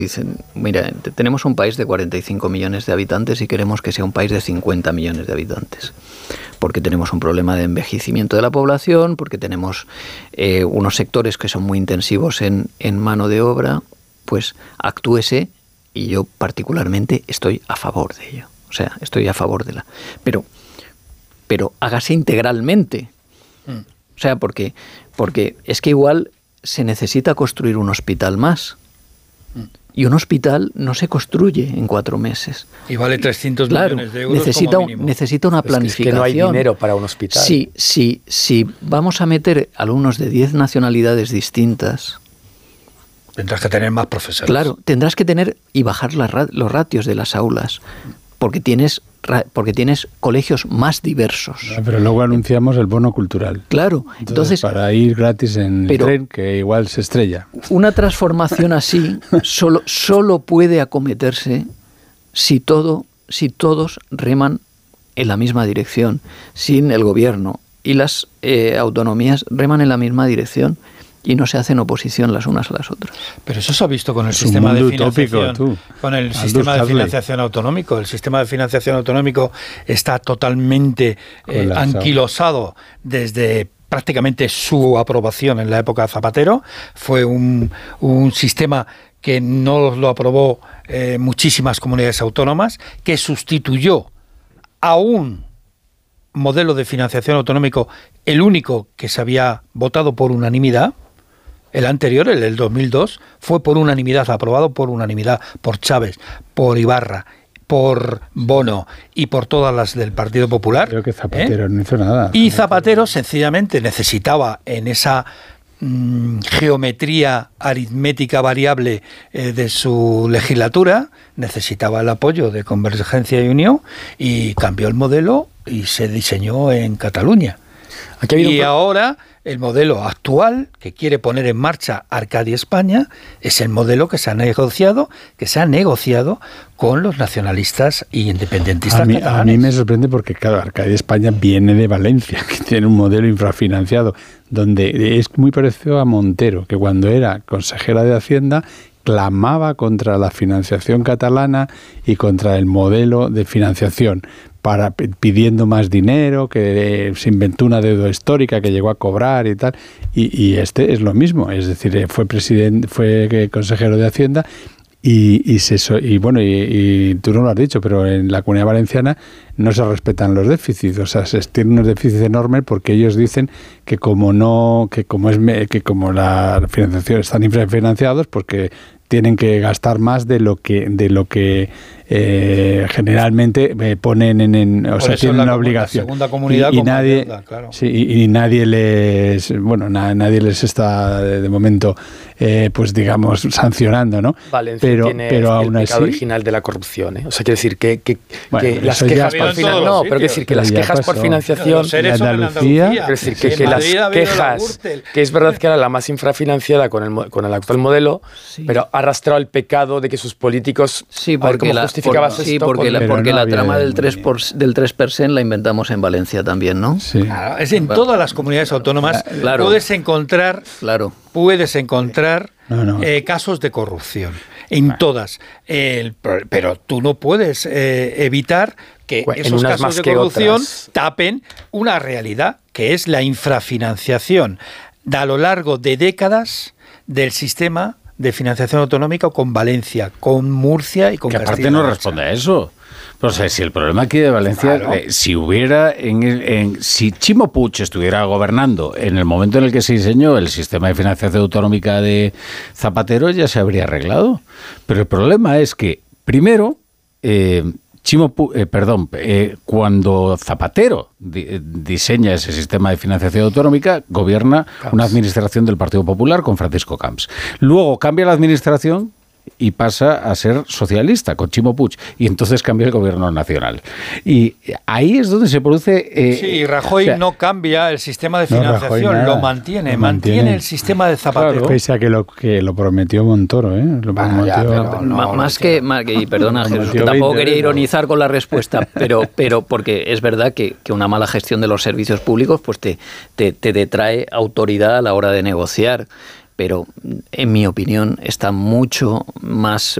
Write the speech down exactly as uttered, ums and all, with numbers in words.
Dicen, mira, tenemos un país de cuarenta y cinco millones de habitantes y queremos que sea un país de cincuenta millones de habitantes. Porque tenemos un problema de envejecimiento de la población, porque tenemos eh, unos sectores que son muy intensivos en, en mano de obra, pues actúese, y yo particularmente estoy a favor de ello. O sea, estoy a favor de la... Pero, pero hágase integralmente. Mm. O sea, porque, porque es que igual se necesita construir un hospital más. Mm. Y un hospital no se construye en cuatro meses. Y vale trescientos claro, millones de euros necesita, como mínimo. Necesita una planificación. Es que no hay dinero para un hospital. Sí, sí, sí. Vamos a meter alumnos de diez nacionalidades distintas. Tendrás que tener más profesores. Claro, tendrás que tener y bajar las, los ratios de las aulas. Porque tienes, porque tienes colegios más diversos. Pero luego anunciamos el bono cultural. Claro. Entonces, entonces para ir gratis en el tren, que igual se estrella. Una transformación así solo, solo puede acometerse si, todo, si todos reman en la misma dirección, sin el gobierno y las eh, autonomías reman en la misma dirección. Y no se hacen oposición las unas a las otras. Pero eso se ha visto con el es sistema de financiación, utópico, con el Aldous sistema de financiación Huxley. autonómico. El sistema de financiación autonómico está totalmente eh, anquilosado desde prácticamente su aprobación en la época de Zapatero. Fue un, un sistema que no lo aprobó eh, muchísimas comunidades autónomas, que sustituyó a un modelo de financiación autonómico, el único que se había votado por unanimidad. El anterior, el del dos mil dos, fue por unanimidad, aprobado por unanimidad por Chávez, por Ibarra, por Bono y por todas las del Partido Popular. Creo que Zapatero ¿eh? no hizo nada. Y Zapatero sencillamente necesitaba en esa mmm, geometría aritmética variable eh, de su legislatura, necesitaba el apoyo de Convergencia y Unión y cambió el modelo y se diseñó en Cataluña. Aquí ha habido y un... ahora el modelo actual que quiere poner en marcha Arcadia España es el modelo que se ha negociado, que se ha negociado con los nacionalistas y independentistas a mí, catalanes. A mí me sorprende porque, claro, Arcadia España viene de Valencia, que tiene un modelo infrafinanciado, donde es muy parecido a Montero, que cuando era consejera de Hacienda clamaba contra la financiación catalana y contra el modelo de financiación, para pidiendo más dinero, que eh, se inventó una deuda histórica que llegó a cobrar y tal, y, y este es lo mismo, es decir, fue presidente, fue consejero de Hacienda y, y se y bueno y, y tú no lo has dicho, pero en la Comunidad Valenciana no se respetan los déficits, o sea, se tienen unos déficits enormes porque ellos dicen que como no que como es que como la financiación están infrafinanciados, porque tienen que gastar más de lo que de lo que eh, generalmente eh, ponen en, en o Por sea tienen una obligación. La segunda comunidad y, y nadie deuda, claro. sí, y, y nadie les bueno na, nadie les está de, de momento eh, pues digamos sancionando, ¿no? Valencia pero tiene pero el aún pecado así, original de la corrupción, ¿eh? O sea, quiere decir que, que, bueno, que las quejas por financiación no, pero quiere decir que las quejas por financiación en Andalucía, quiere decir que, que las quejas que es verdad que era la más infrafinanciada con el con el actual modelo, sí. Pero ha arrastrado el pecado de que sus políticos sí, porque la, por, sí, porque la, porque no la trama del tres por del tres por ciento la inventamos en Valencia también, ¿no? Sí. Claro, es en todas las comunidades autónomas claro. puedes encontrar claro. puedes encontrar no, no. Eh, casos de corrupción en todas, eh, pero tú no puedes eh, evitar que bueno, esos casos de corrupción otras. tapen una realidad que es la infrafinanciación a lo largo de décadas del sistema de financiación autonómica con Valencia, con Murcia y con Castilla. Que aparte no responde a eso. Pero, o sea, si el problema aquí de Valencia, claro. eh, si hubiera, en, en, si Chimo Puig estuviera gobernando en el momento en el que se diseñó el sistema de financiación autonómica de Zapatero, ya se habría arreglado. Pero el problema es que, primero, eh, Chimo Puig, eh, perdón, eh, cuando Zapatero di, diseña ese sistema de financiación autonómica, gobierna Camps. Una administración del Partido Popular con Francisco Camps. Luego cambia la administración y pasa a ser socialista con Chimo Puig, y entonces cambia el gobierno nacional. Y ahí es donde se produce... Eh, sí, y Rajoy o sea, no cambia el sistema de financiación, no, lo mantiene, lo mantiene, mantiene el sistema de Zapatero. Claro, pese a que lo, que lo prometió Montoro, ¿eh? Lo prometió, ah, ya, pero, no, no, más, que, más que... Y perdona, Jesús, que tampoco quería ironizar con la respuesta, pero, pero porque es verdad que, que una mala gestión de los servicios públicos pues te, te, te detrae autoridad a la hora de negociar. pero en mi opinión está mucho más